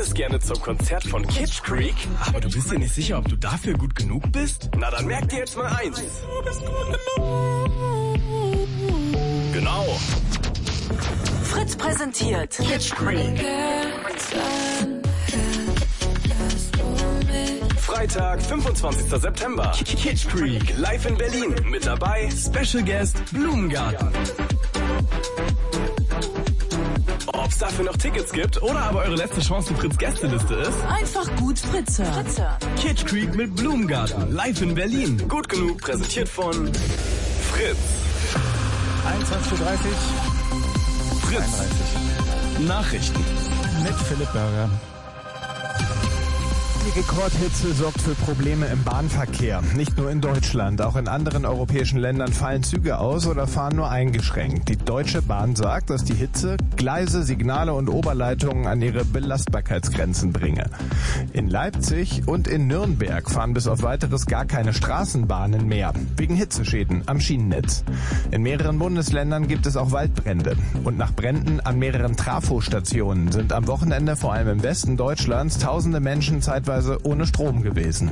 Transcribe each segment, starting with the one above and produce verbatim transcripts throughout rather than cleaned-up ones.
würdest gerne zum Konzert von Kitsch Creek, aber du bist dir nicht sicher, ob du dafür gut genug bist? Na, dann merk dir jetzt mal eins. Du bist gut genug. Genau. Fritz präsentiert Kitsch Creek. Freitag, fünfundzwanzigster September. Kitsch Creek, live in Berlin. Mit dabei Special Guest Blumengarten. Ob es dafür noch Tickets gibt oder aber eure letzte Chance für Fritz Gästeliste ist? Einfach gut Fritze. Fritze. Kitsch Creek mit Blumengarten, live in Berlin. Gut genug, präsentiert von Fritz. einundzwanzig Uhr dreißig. Fritz. einunddreißig. Nachrichten. Mit Philipp Burger. Die Rekordhitze sorgt für Probleme im Bahnverkehr. Nicht nur in Deutschland, auch in anderen europäischen Ländern fallen Züge aus oder fahren nur eingeschränkt. Die Deutsche Bahn sagt, dass die Hitze Gleise, Signale und Oberleitungen an ihre Belastbarkeitsgrenzen bringe. In Leipzig und in Nürnberg fahren bis auf Weiteres gar keine Straßenbahnen mehr, wegen Hitzeschäden am Schienennetz. In mehreren Bundesländern gibt es auch Waldbrände. Und nach Bränden an mehreren Trafostationen sind am Wochenende vor allem im Westen Deutschlands tausende Menschen zeitweise ohne Strom gewesen.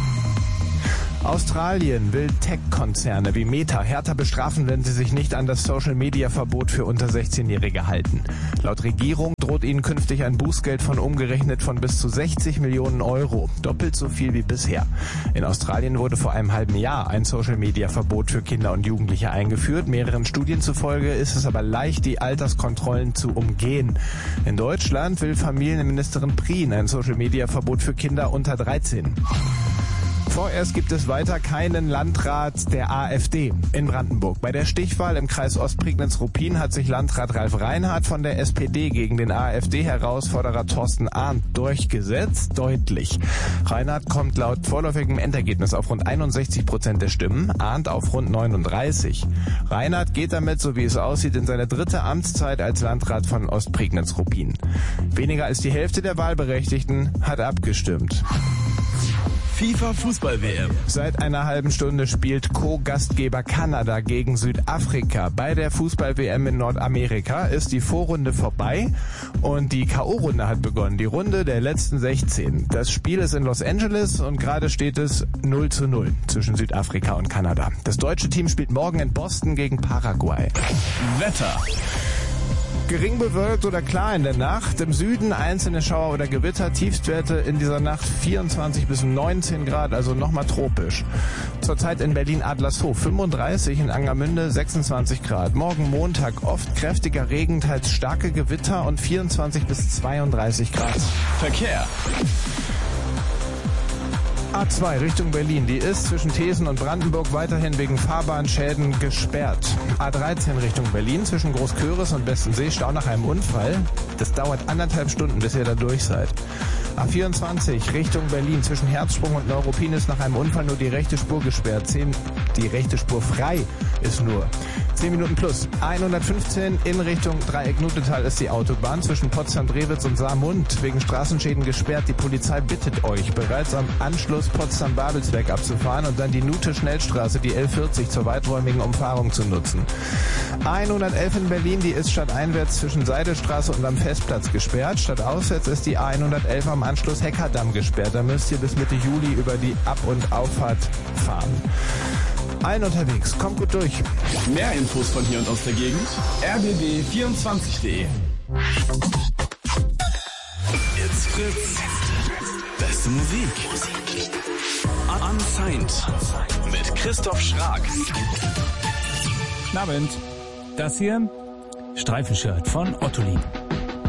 Australien will Tech-Konzerne wie Meta härter bestrafen, wenn sie sich nicht an das Social-Media-Verbot für unter sechzehnjährige halten. Laut Regierung droht ihnen künftig ein Bußgeld von umgerechnet von bis zu sechzig Millionen Euro, doppelt so viel wie bisher. In Australien wurde vor einem halben Jahr ein Social-Media-Verbot für Kinder und Jugendliche eingeführt. Mehreren Studien zufolge ist es aber leicht, die Alterskontrollen zu umgehen. In Deutschland will Familienministerin Prien ein Social-Media-Verbot für Kinder unter dreizehn. Vorerst gibt es weiter keinen Landrat der AfD in Brandenburg. Bei der Stichwahl im Kreis Ostprignitz-Ruppin hat sich Landrat Ralf Reinhardt von der S P D gegen den AfD-Herausforderer Thorsten Arndt durchgesetzt. Deutlich. Reinhardt kommt laut vorläufigem Endergebnis auf rund einundsechzig Prozent der Stimmen, Arndt auf rund neununddreißig. Reinhardt geht damit, so wie es aussieht, in seine dritte Amtszeit als Landrat von Ostprignitz-Ruppin. Weniger als die Hälfte der Wahlberechtigten hat abgestimmt. FIFA-Fußball-W M. Seit einer halben Stunde spielt Co-Gastgeber Kanada gegen Südafrika. Bei der Fußball-W M in Nordamerika ist die Vorrunde vorbei und die K O-Runde hat begonnen. Die Runde der letzten sechzehn. Das Spiel ist in Los Angeles und gerade steht es null zu null zwischen Südafrika und Kanada. Das deutsche Team spielt morgen in Boston gegen Paraguay. Wetter. Gering bewölkt oder klar in der Nacht. Im Süden einzelne Schauer oder Gewitter. Tiefstwerte in dieser Nacht vierundzwanzig bis neunzehn Grad, also nochmal tropisch. Zurzeit in Berlin Adlershof fünfunddreißig, in Angermünde sechsundzwanzig Grad. Morgen Montag oft kräftiger Regen, teils starke Gewitter und vierundzwanzig bis zweiunddreißig Grad. Verkehr. A zwei Richtung Berlin, die ist zwischen Thesen und Brandenburg weiterhin wegen Fahrbahnschäden gesperrt. A dreizehn Richtung Berlin zwischen Großköris und Bestensee, Stau nach einem Unfall. Das dauert anderthalb Stunden, bis ihr da durch seid. A vierundzwanzig Richtung Berlin zwischen Herzsprung und Neuruppin ist nach einem Unfall nur die rechte Spur gesperrt. Zehn, die rechte Spur frei ist nur. zehn Minuten plus. A hundertfünfzehn in Richtung Dreieck-Nutetal ist die Autobahn zwischen Potsdam-Drewitz und Saarmund wegen Straßenschäden gesperrt. Die Polizei bittet euch, bereits am Anschluss Potsdam-Babelsberg abzufahren und dann die Nute-Schnellstraße, die L vierzig, zur weiträumigen Umfahrung zu nutzen. A hundertelf in Berlin, die ist stadteinwärts zwischen Seidelstraße und am Festplatz gesperrt. Stadtauswärts ist die A hundertelf am Anschluss Heckerdamm gesperrt. Da müsst ihr bis Mitte Juli über die Ab- und Auffahrt fahren. Allen unterwegs, kommt gut durch. Mehr Infos von hier und aus der Gegend r b b vierundzwanzig punkt de. It's Fritz. Beste Musik. Unsigned mit Christoph Schrag. Guten Abend. Das hier, Streifenshirt von Ottoli.